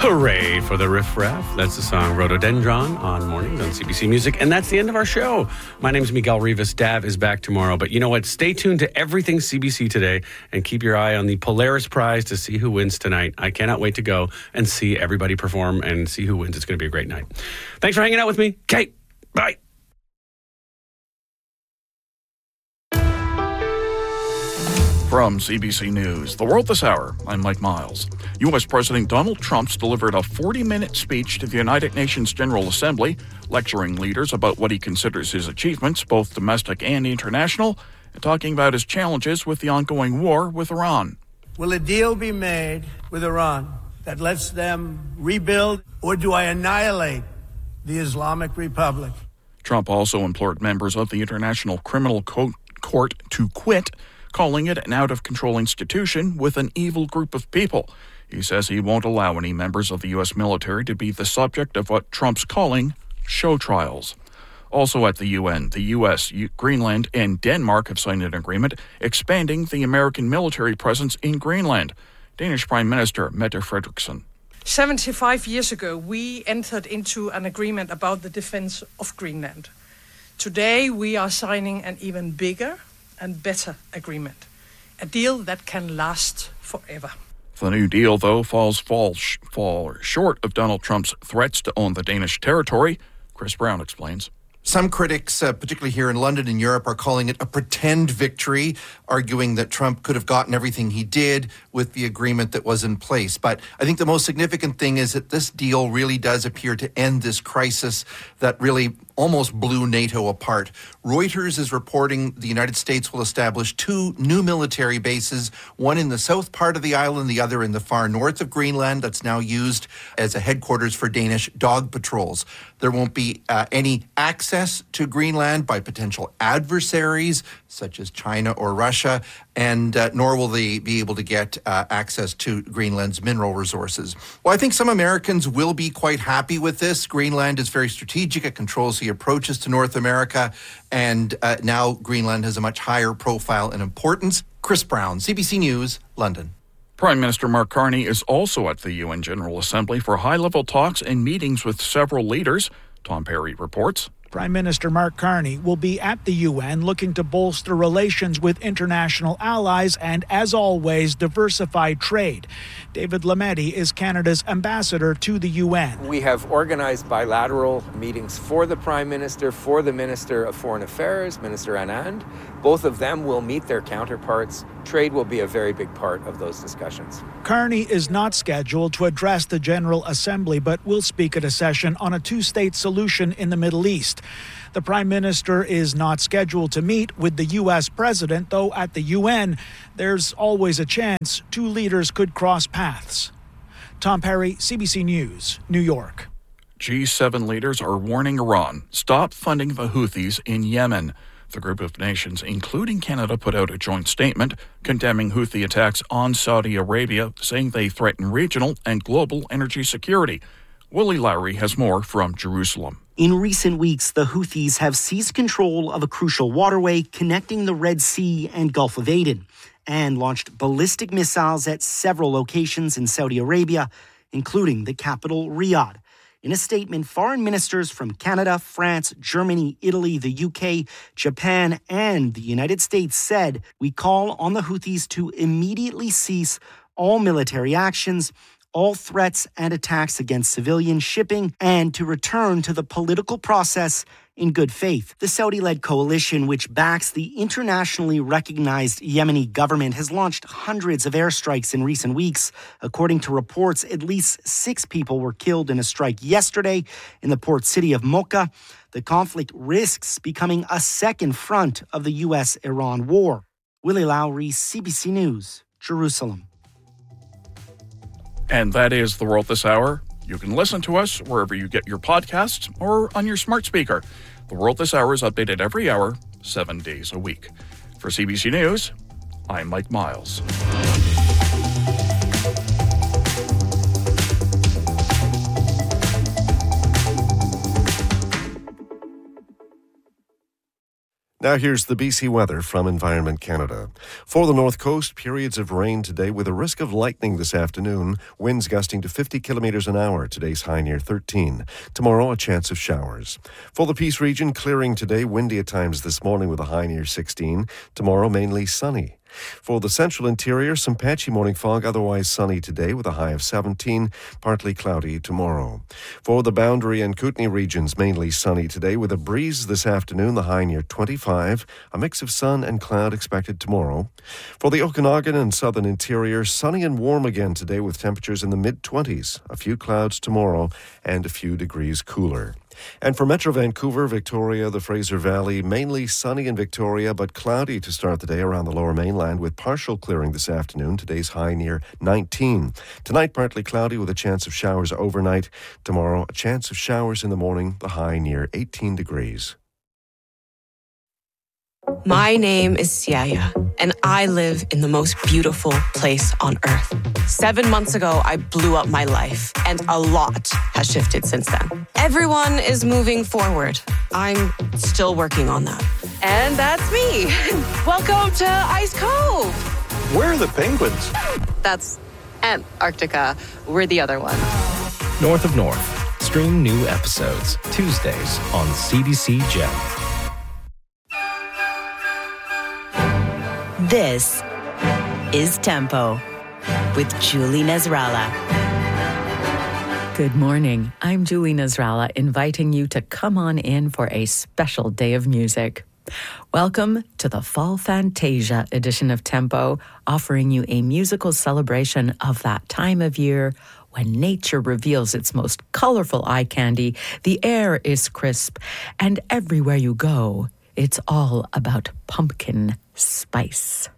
Hooray for the riffraff. That's the song Rhododendron on Mornings on CBC Music. And that's the end of our show. My name is Miguel Rivas. Dav is back tomorrow. But you know what? Stay tuned to everything CBC today and keep your eye on the Polaris Prize to see who wins tonight. I cannot wait to go and see everybody perform and see who wins. It's going to be a great night. Thanks for hanging out with me. Okay, bye. From CBC News, The World This Hour, I'm Mike Miles. U.S. President Donald Trump's delivered a 40-minute speech to the United Nations General Assembly, lecturing leaders about what he considers his achievements, both domestic and international, and talking about his challenges with the ongoing war with Iran. Will a deal be made with Iran that lets them rebuild, or do I annihilate the Islamic Republic? Trump also implored members of the International Criminal Court to quit, calling it an out-of-control institution with an evil group of people. He says he won't allow any members of the U.S. military to be the subject of what Trump's calling show trials. Also at the UN, the U.S., Greenland, and Denmark have signed an agreement expanding the American military presence in Greenland. Danish Prime Minister Mette Frederiksen. 75 years ago, we entered into an agreement about the defense of Greenland. Today, we are signing an even bigger and better agreement, a deal that can last forever. The new deal, though, fall short of Donald Trump's threats to own the Danish territory. Chris Brown explains. Some critics, particularly here in London and Europe, are calling it a pretend victory, arguing that Trump could have gotten everything he did with the agreement that was in place. But I think the most significant thing is that this deal really does appear to end this crisis that really almost blew NATO apart. Reuters is reporting the United States will establish 2 new military bases, one in the south part of the island, the other in the far north of Greenland, that's now used as a headquarters for Danish dog patrols. There won't be any access to Greenland by potential adversaries, such as China or Russia, and nor will they be able to get access to Greenland's mineral resources. Well, I think some Americans will be quite happy with this. Greenland is very strategic. It controls the approaches to North America, and now Greenland has a much higher profile and importance. Chris Brown, CBC News, London. Prime Minister Mark Carney is also at the UN General Assembly for high-level talks and meetings with several leaders. Tom Perry reports. Prime Minister Mark Carney will be at the UN looking to bolster relations with international allies and, as always, diversify trade. David Lametti is Canada's ambassador to the UN. We have organized bilateral meetings for the Prime Minister, for the Minister of Foreign Affairs, Minister Anand. Both of them will meet their counterparts. Trade will be a very big part of those discussions. Carney is not scheduled to address the General Assembly, but will speak at a session on a 2-state solution in the Middle East. The Prime Minister is not scheduled to meet with the U.S. President, though at the UN, there's always a chance 2 leaders could cross paths. Tom Perry, CBC News, New York. G7 leaders are warning Iran, stop funding the Houthis in Yemen. The group of nations, including Canada, put out a joint statement condemning Houthi attacks on Saudi Arabia, saying they threaten regional and global energy security. Willie Lowry has more from Jerusalem. In recent weeks, the Houthis have seized control of a crucial waterway connecting the Red Sea and Gulf of Aden and launched ballistic missiles at several locations in Saudi Arabia, including the capital, Riyadh. In a statement, foreign ministers from Canada, France, Germany, Italy, the UK, Japan, and the United States said, "We call on the Houthis to immediately cease all military actions, all threats and attacks against civilian shipping, and to return to the political process in good faith." The Saudi-led coalition, which backs the internationally recognized Yemeni government, has launched hundreds of airstrikes in recent weeks. According to reports, at least 6 people were killed in a strike yesterday in the port city of Mocha. The conflict risks becoming a second front of the U.S.-Iran war. Willie Lowry, CBC News, Jerusalem. And that is The World This Hour. You can listen to us wherever you get your podcasts or on your smart speaker. The World This Hour is updated every hour, 7 days a week. For CBC News, I'm Mike Miles. Now here's the BC weather from Environment Canada. For the North Coast, periods of rain today with a risk of lightning this afternoon. Winds gusting to 50 kilometers an hour. Today's high near 13. Tomorrow, a chance of showers. For the Peace region, clearing today, windy at times this morning with a high near 16. Tomorrow, mainly sunny. For the central interior, some patchy morning fog, otherwise sunny today with a high of 17, partly cloudy tomorrow. For the Boundary and Kootenay regions, mainly sunny today with a breeze this afternoon, the high near 25, a mix of sun and cloud expected tomorrow. For the Okanagan and southern interior, sunny and warm again today with temperatures in the mid-20s, a few clouds tomorrow and a few degrees cooler. And for Metro Vancouver, Victoria, the Fraser Valley, mainly sunny in Victoria, but cloudy to start the day around the Lower Mainland with partial clearing this afternoon. Today's high near 19. Tonight, partly cloudy with a chance of showers overnight. Tomorrow, a chance of showers in the morning, the high near 18 degrees. My name is Siaya, and I live in the most beautiful place on earth. 7 months ago, I blew up my life, and a lot has shifted since then. Everyone is moving forward. I'm still working on that. And that's me. Welcome to Ice Cove. Where are the penguins? That's Antarctica. We're the other one. North of North. Stream new episodes Tuesdays on CBC Gem. This is Tempo with Julie Nasrallah. Good morning. I'm Julie Nasrallah, inviting you to come on in for a special day of music. Welcome to the Fall Fantasia edition of Tempo, offering you a musical celebration of that time of year when nature reveals its most colorful eye candy, the air is crisp, and everywhere you go, it's all about pumpkin spice.